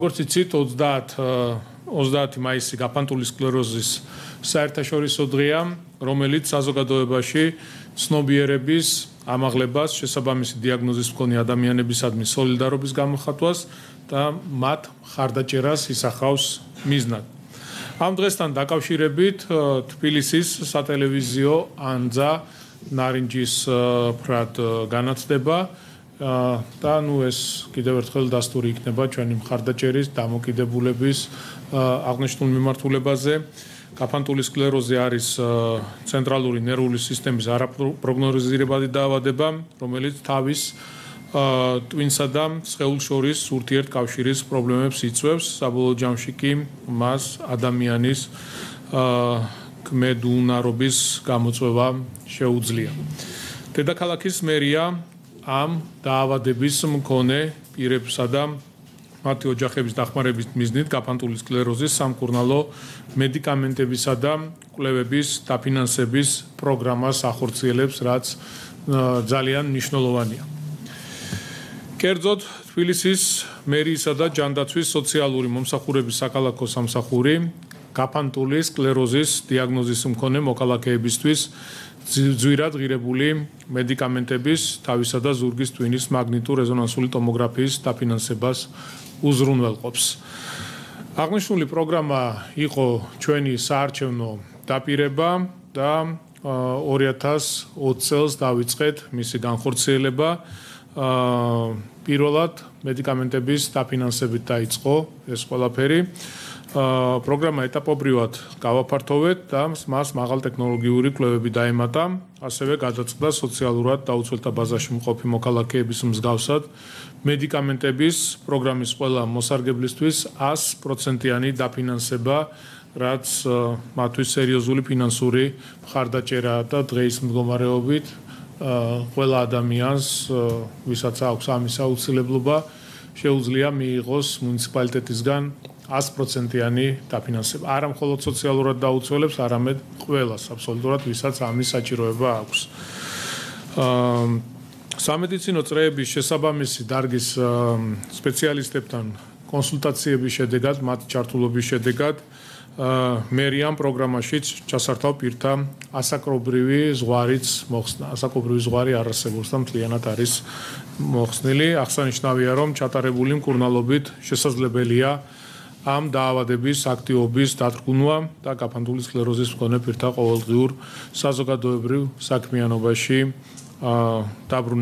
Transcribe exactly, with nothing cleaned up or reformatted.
როგორც იცით, ოცდაათი მაისი გაფანტული სკლეროზის საერთაშორისო დღეა, რომელიც საზოგადოებაში ცნობიერების ამაღლებას, შესაბამისი დიაგნოზის მქონე ადამიანებისადმი სოლიდარობის გამოხატვას და მათ მხარდაჭერას ისახავს მიზნად. ამ დღესთან დაკავშირებით თბილისის სატელევიზიო ანძა ნარინჯის ფრად განათდება და ნუ ეს კიდევ ერთხელ დასტური იქნება ჩვენი მხარდაჭერის დამოკიდებულების აღნიშნულ მიმართულებაზე. გაფანტული სკლეროზი არის ცენტრალური ნერვული სისტემის არაპროგნოზირებადი დაავადება, რომელიც თავის ტვინსა და სხეულს შორის ურთიერთკავშირის პრობლემებს იწვევს, საბოლოო ჯამში კი მას ადამიანის ქმედუნარობის გამოწვევა შეუძლია. დედაქალაქის მერია ამ დაავადების მქონე პირებსა და მათი ოჯახების დახმარების მიზნით გაფანტული სკლეროზის სამკურნალო მედიკამენტებისა და კვლევების დაფინანსების პროგრამას ახორციელებს, რაც ძალიან მნიშვნელოვანია. კერძოდ, თბილისის მერიისა და ჯანდაცვის სოციალური მომსახურების საქალაქო სამსახური გაფანტული სკლეროზის დიაგნოზის მქონე მოქალაქეებისთვის ძვირად ღირებული მედიკამენტების თავისა და ზურგის ტვინის მაგნიტურ რეზონანსული ტომოგრაფიის დაფინანსებას უზრუნველყოფს. აღნიშნული პროგრამა იყო ჩვენი საარჩევნო დაპირება და ორი ათას ოცი წელს დავიწყეთ მისი განხორციელება. პირველად მედიკამენტების დაფინანსებით დაიწყო ეს ყველაფერი. პროგრამა ეტაპობრივად გავაფართოვეთ და მას მაღალტექნოლოგიური კვლევები დაემატა, ასევე გადაწყდა სოციალურად დაუცველთა ბაზაში მყოფი მოქალაქეების მსგავსად მედიკამენტების პროგრამის ყველა მოსარგებლისთვის ას პროცენტიანი დაფინანსება, რაც მათთვის სერიოზული ფინანსური მხარდაჭერა და დღეის მდგომარეობით ყველა ადამიანს, ვისაც აქვს ამის აუცილებლობა, შეუძლია მიიღოს მუნიციპალიტეტისგან ას პროცენტიანი დაფინანსება. არა მხოლოდ სოციალურად დაუცველებს, არამედ ყველას აბსოლუტურად, ვისაც ამის საჭიროება აქვს. სამედიცინო წრეების შესაბამისი დარგის სპეციალისტებთან კონსულტაციების შედეგად, მათ ჩართულობის შედეგად მერიამ პროგრამაშიც ჩასართავ პირთა ასაკობრივი ზღვარიც მოხსნა. ასაკობრივი ზღვარი არ არსებობს და მთლიანად არის მოხსნილი. აღსანიშნავია, რომ ჩატარებული მკურნალობით შესაძლებელია ამ დაავადების აქტივობის დათრგუნვა და გაფანტული სკლეროზის მქონე პირთა ყოველდღიურ საზოგადოებრივ საქმიანობაში დაბრუნება.